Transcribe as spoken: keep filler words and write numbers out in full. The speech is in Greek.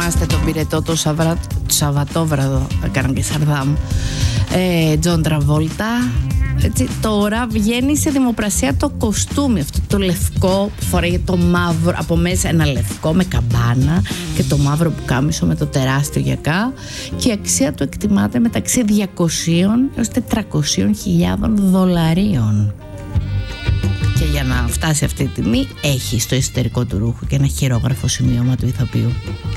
θυμάστε τον πυρετό το Σαββα... Σαββατόβραδο, έκαναν και Σαρδάμ, ε, Τζον Τραβόλτα. Έτσι, τώρα βγαίνει σε δημοπρασία το κοστούμι, αυτό το λευκό που φοράει, το μαύρο από μέσα, ένα λευκό με καμπάνα και το μαύρο πουκάμισο με το τεράστιο γιακά, και η αξία του εκτιμάται μεταξύ διακοσίων έως τετρακοσίων χιλιάδων δολαρίων. Και για να φτάσει αυτή τη τιμή έχει στο εσωτερικό του ρούχου και ένα χειρόγραφο σημείωμα του ηθοποιού.